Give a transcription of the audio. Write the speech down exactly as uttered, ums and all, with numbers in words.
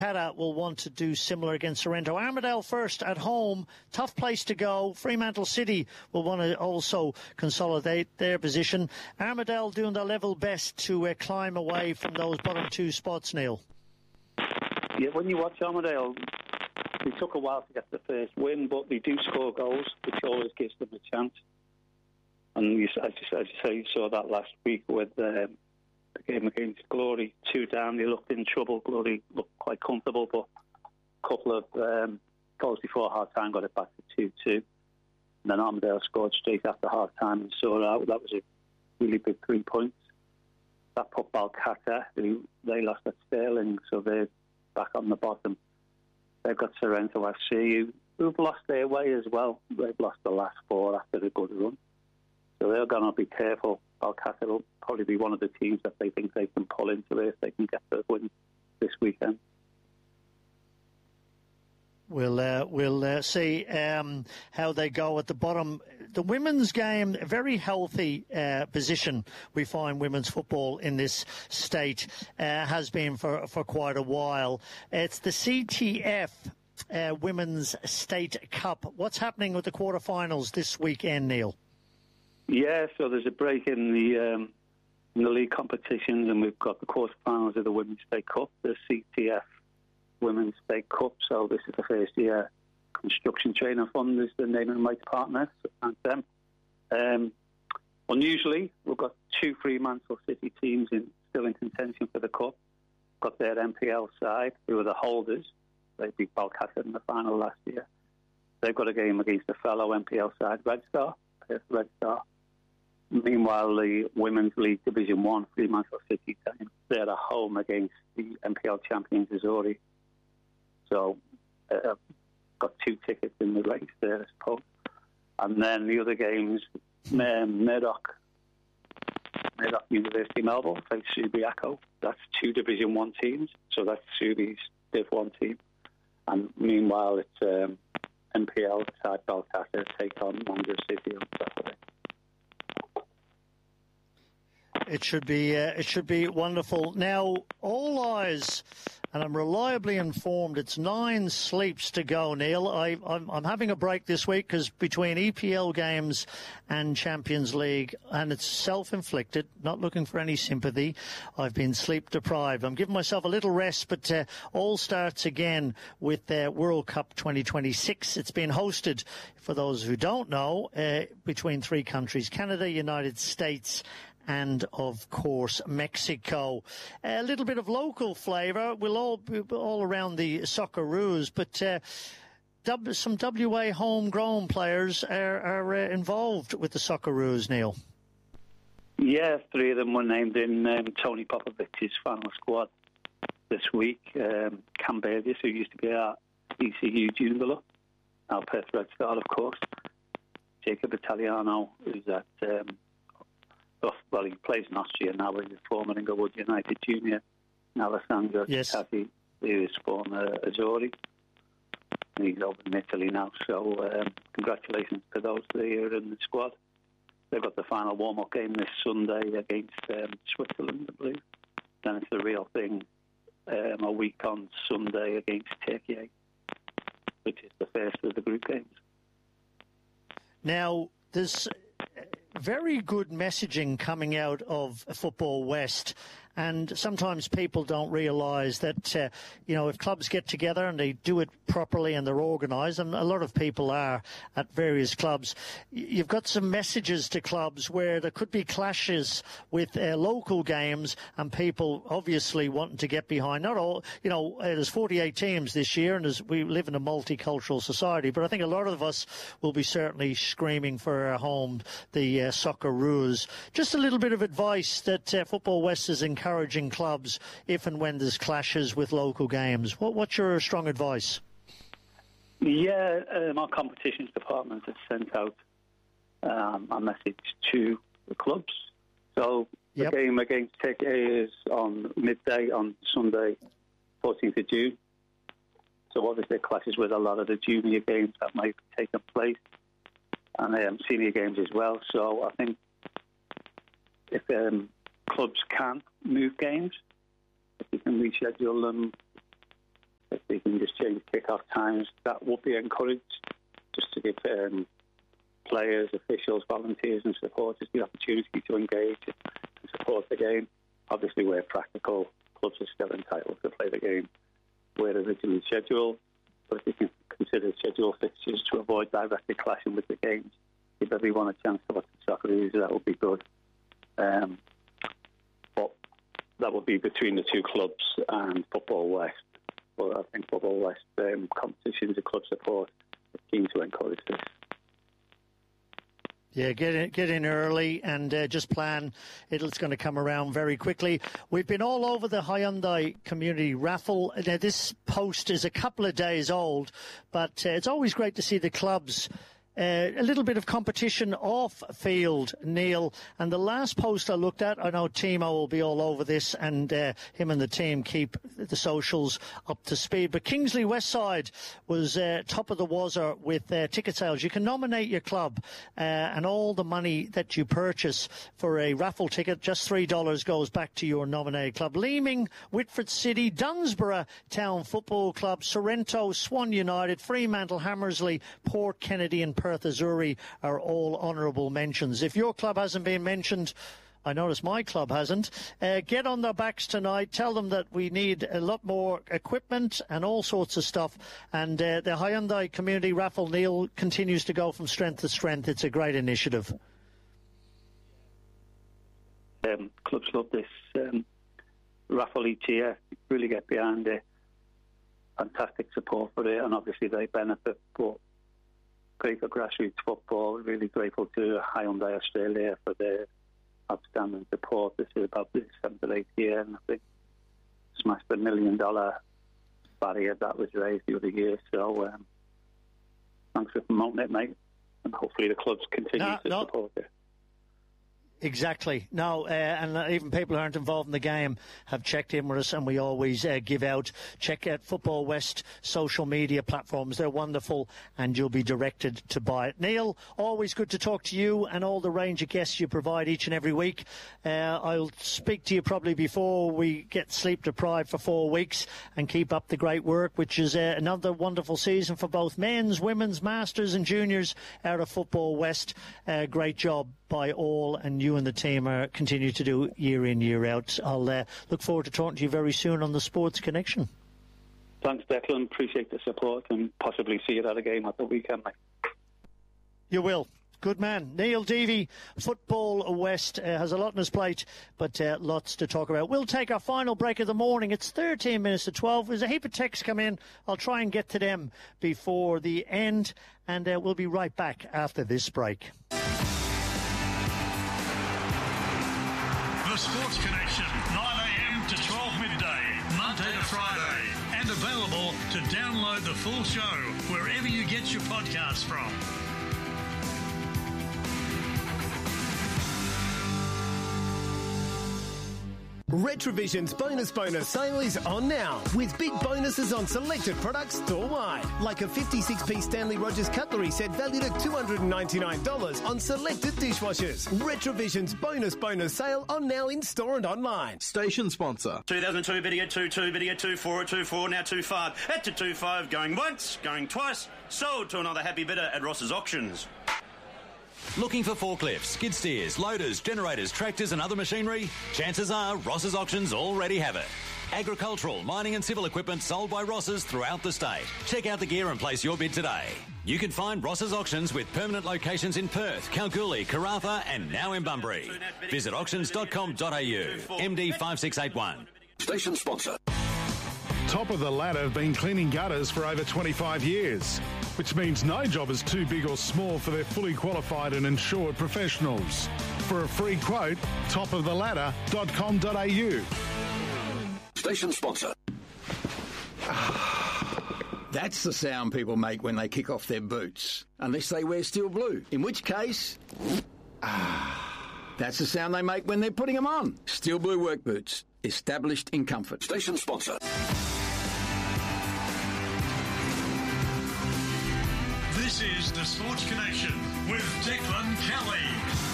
Parramatta will want to do similar against Sorrento. Armidale first at home, tough place to go. Fremantle City will want to also consolidate their position. Armidale doing their level best to uh, climb away from those bottom two spots, Neil. Yeah, when you watch Armidale, it took a while to get the first win, but they do score goals, which always gives them a chance. And you, as, you, as you say, you saw that last week with um, the game against Glory, two down. They looked in trouble. Glory looked quite comfortable, but a couple of um, goals before half-time got it back to two two. And then Armidale scored straight after half-time and saw out. That was a really big three points. That put Balcata, who they lost at Stirling, so they're back on the bottom. They've got Sorrento F C, who've lost their way as well. They've lost the last four after a good run. So they're going to be careful. Balcata will probably be one of the teams that they think they can pull into it if they can get the win this weekend. We'll uh, we'll uh, see um, how they go at the bottom. The women's game, a very healthy uh, position we find women's football in this state, uh, has been for, for quite a while. It's the C T F uh, Women's State Cup. What's happening with the quarterfinals this weekend, Neil? Yeah, so there's a break in the um, in the league competitions, and we've got the quarterfinals of the Women's State Cup, the C T F Women's State Cup. So this is the first year Construction Training Fund is the naming rights partner, and them. Um, unusually, we've got two Fremantle City teams in, still in contention for the cup. Got their M P L side, who are the holders. They beat Balcata in the final last year. They've got a game against the fellow M P L side, Red Star. Red Star. Meanwhile, the Women's League Division One Fremantle City team, they're at home against the M P L champions Azori. So, uh, got two tickets in the race there, I suppose. And then the other games, um, Murdoch, Murdoch University Melbourne plays Subiaco. That's two Division One teams, so that's Subi's Div One team. And meanwhile, it's um, M P L side Balcata take on Manga City on Saturday. It should be uh, it should be wonderful. Now, all eyes, and I'm reliably informed, it's nine sleeps to go, Neil. I, I'm, I'm having a break this week because between E P L games and Champions League, and it's self-inflicted, not looking for any sympathy, I've been sleep-deprived. I'm giving myself a little rest, but uh, all starts again with uh, World Cup twenty twenty-six. It's been hosted, for those who don't know, uh, between three countries, Canada, United States, and, of course, Mexico. A little bit of local flavour. We'll all be all around the Socceroos, but uh, w- some W A homegrown players are, are uh, involved with the Socceroos, Neil. Yeah, three of them were named in um, Tony Popovic's final squad this week. Um, Cam Burgess, who used to be our E C U junior, now Perth Red Star, of course. Jacob Italiano, who's at... Um, Well, he plays in Austria now, but he's former Inglewood United junior. And Alessandro yes. Cittati, who is former Azori. And he's over in Italy now. So um, congratulations to those three who are in the squad. They've got the final warm-up game this Sunday against um, Switzerland, I believe. Then it's the real thing um, a week on Sunday against Turkey, which is the first of the group games. Now, there's very good messaging coming out of Football West, and sometimes people don't realise that, uh, you know, if clubs get together and they do it properly and they're organised, and a lot of people are at various clubs, you've got some messages to clubs where there could be clashes with uh, local games and people obviously wanting to get behind. Not all, you know, uh, there's forty-eight teams this year and there's, we live in a multicultural society, but I think a lot of us will be certainly screaming for our home, the uh, Socceroos. Just a little bit of advice that uh, Football West is encouraging clubs if and when there's clashes with local games. What, what's your strong advice? Yeah, um, our competitions department has sent out um, a message to the clubs. So the yep. game against Turkey is on midday on Sunday, fourteenth of June. So obviously it clashes with a lot of the junior games that might have taken place, and um, senior games as well. So I think if um, clubs can move games, if we can reschedule them change kick-off times. That would be encouraged, just to give um, players, officials, volunteers and supporters the opportunity to engage and support the game. Obviously, where practical, clubs are still entitled to play the game where originally scheduled, but if you can consider schedule fixtures to avoid directly clashing with the games, give everyone a chance to watch the Socceroos, that would be good. Um, but that would be between the two clubs and Football West. But I think Football West um, competitions and club support are keen to encourage this. Yeah, get in, get in early and uh, just plan. It's going to come around very quickly. We've been all over the Hyundai Community Raffle. Now, this post is a couple of days old, but uh, it's always great to see the clubs. Uh, a little bit of competition off field, Neil. And the last post I looked at, I know Timo will be all over this, and uh, him and the team keep the socials up to speed. But Kingsley Westside was uh, top of the wazzer with uh, ticket sales. You can nominate your club, uh, and all the money that you purchase for a raffle ticket, just three dollars, goes back to your nominated club. Leeming, Whitford City, Dunsborough Town Football Club, Sorrento, Swan United, Fremantle, Hammersley, Port Kennedy and Perth Azzurri are all honourable mentions. If your club hasn't been mentioned, I notice my club hasn't, uh, get on their backs tonight. Tell them that we need a lot more equipment and all sorts of stuff. And uh, the Hyundai Community Raffle, Neil, continues to go from strength to strength. It's a great initiative. Um, clubs love this um, raffle each year. Really get behind it. Fantastic support for it, and obviously they benefit. But great for grassroots football. Really grateful to Hyundai Australia for their outstanding support. This is about the seventh or eighth year, and I think smashed the million dollar barrier that was raised the other year. So um, thanks for promoting it, mate, and hopefully the clubs continue no, to no. support it. Exactly. No, uh, and even people who aren't involved in the game have checked in with us, and we always uh, give out. Check out Football West social media platforms. They're wonderful, and you'll be directed to buy it. Neil, always good to talk to you and all the range of guests you provide each and every week. Uh, I'll speak to you probably before we get sleep deprived for four weeks and keep up the great work, which is uh, another wonderful season for both men's, women's, masters and juniors out of Football West. Uh, great job by all, and you and the team are continue to do year in, year out. I'll uh, look forward to talking to you very soon on the Sports Connection. Thanks, Declan. Appreciate the support, and possibly see you at a game at the weekend, mate. You will. Good man. Neil Deavy, Football West, uh, has a lot on his plate, but uh, lots to talk about. We'll take our final break of the morning. It's thirteen minutes to twelve. There's a heap of texts come in. I'll try and get to them before the end, and uh, we'll be right back after this break. The Sports Connection, nine a.m. to twelve midday, Monday to Friday. And available to download the full show wherever you get your podcasts from. Retrovision's Bonus Bonus sale is on now, with big bonuses on selected products store-wide, like a fifty-six piece Stanley Rogers cutlery set valued at two hundred ninety-nine dollars on selected dishwashers. Retrovision's Bonus Bonus sale on now in store and online. Station sponsor. two thousand two, biddy at two two, biddy at two four, at two four, now two five, at to two five, going once, going twice, sold to another happy bidder at Ross's Auctions. Looking for forklifts, skid steers, loaders, generators, tractors and other machinery? Chances are Ross's Auctions already have it. Agricultural, mining and civil equipment sold by Ross's throughout the state. Check out the gear and place your bid today. You can find Ross's Auctions with permanent locations in Perth, Kalgoorlie, Karratha and now in Bunbury. Visit auctions dot com dot a u. M D five six eight one. Station sponsor. Top of the Ladder have been cleaning gutters for over twenty-five years, which means no job is too big or small for their fully qualified and insured professionals. For a free quote, top of the ladder dot com dot a u. Station sponsor. That's the sound people make when they kick off their boots, unless they wear steel blue, in which case... That's the sound they make when they're putting them on. Steel blue work boots, established in comfort. Station sponsor. This is the Sports Connection with Declan Kelly.